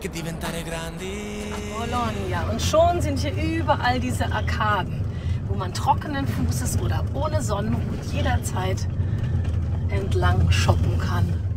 Bologna. Und schon sind hier überall diese Arkaden, wo man trockenen Fußes oder ohne Sonnenhut jederzeit entlang shoppen kann.